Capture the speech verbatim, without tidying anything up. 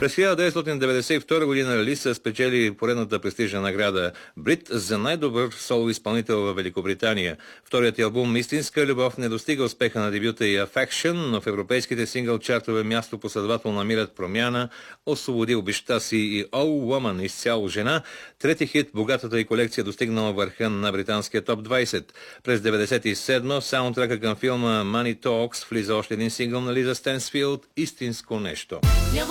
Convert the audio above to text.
През хиляда деветстотин деветдесет и втора година Лиса спечели поредната престижна награда Брит за най-добър соло изпълнител в Великобритания. Вторият албум "Истинска любов" не достига успеха на дебюта и Affection, но в европейските сингъл чартове място последователно намират "Промяна", "Освободи обичта си" и "Oh Woman", изцяло жена. Трети хит, богатата и колекция достигнала върха на британския топ двайсет. През деветдесет и седма в саундтрака към филма Money Talks влиза още един сингъл на Лиза Стенсфилд "Истинско нещо".